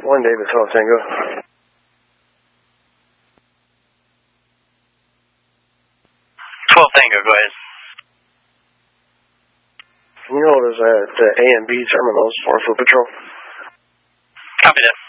1 David 12 Tango. 12 Tango, go ahead. Can you hold us at the A and B terminals for foot patrol? Copy that.